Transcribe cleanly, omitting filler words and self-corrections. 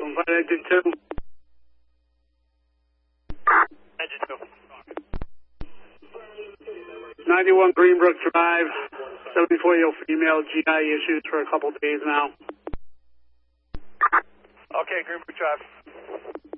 Engine 2. Engine 2. 91 Greenbrook Drive, 74-year-old female, GI issues for a couple days now. Okay, Greenbrook Drive.